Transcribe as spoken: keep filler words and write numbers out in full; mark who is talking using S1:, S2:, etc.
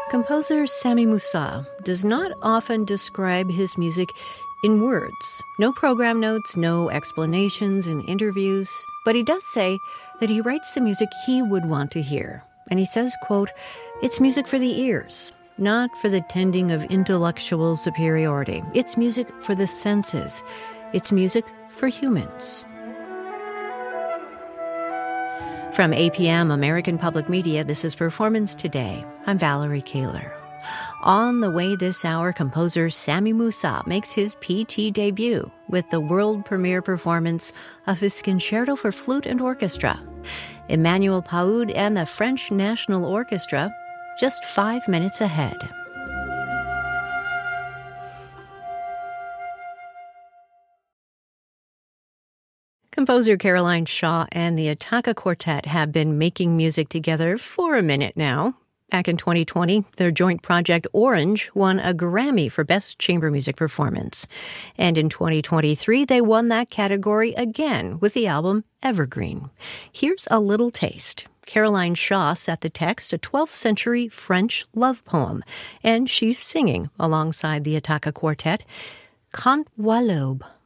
S1: Composer Sami Moussa does not often describe his music in words. No program notes, no explanations in interviews. But he does say that he writes the music he would want to hear. And he says, quote, "It's music for the ears, not for the tending of intellectual superiority. It's music for the senses. It's music for humans." From A P M, American Public Media, this is Performance Today. I'm Valerie Kaler. On the way this hour, composer Sami Moussa makes his P T debut with the world premiere performance of his Concerto for Flute and Orchestra. Emmanuel Paoud and the French National Orchestra, just five minutes ahead. Composer Caroline Shaw and the Attacca Quartet have been making music together for a minute now. Back in twenty twenty, their joint project Orange won a Grammy for Best Chamber Music Performance. And in twenty twenty-three, they won that category again with the album Evergreen. Here's a little taste. Caroline Shaw set the text, a twelfth century French love poem, and she's singing alongside the Attacca Quartet, Quand voit l'aube.